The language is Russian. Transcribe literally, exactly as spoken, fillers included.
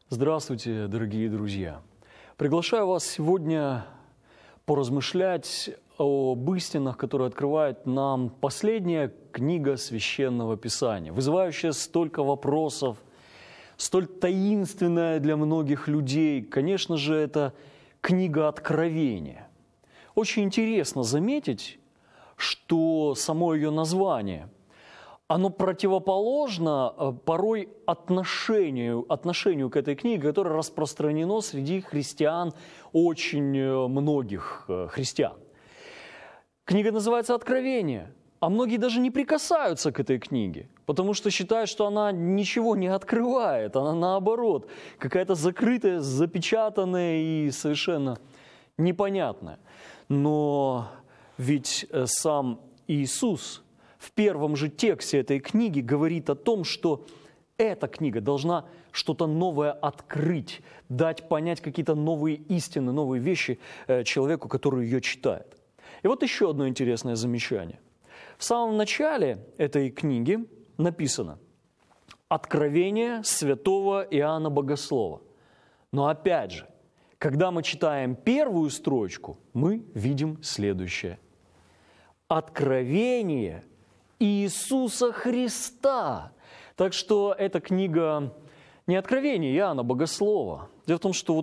Здравствуйте, дорогие друзья! Приглашаю вас сегодня поразмышлять об истинах, которые открывает нам последняя книга Священного Писания, вызывающая столько вопросов, столь таинственная для многих людей. Конечно же, это книга Откровения. Очень интересно заметить, что само ее название – оно противоположно порой отношению, отношению к этой книге, которое распространено среди христиан, очень многих христиан. Книга называется «Откровение», а многие даже не прикасаются к этой книге, потому что считают, что она ничего не открывает, она наоборот, какая-то закрытая, запечатанная и совершенно непонятная. Но ведь сам Иисус в первом же тексте этой книги говорит о том, что эта книга должна что-то новое открыть, дать понять какие-то новые истины, новые вещи человеку, который ее читает. И вот еще одно интересное замечание. В самом начале этой книги написано «Откровение святого Иоанна Богослова». Но опять же, когда мы читаем первую строчку, мы видим следующее. Откровение Иисуса Христа. Так что эта книга не откровение Иоанна Богослова. Дело в том, что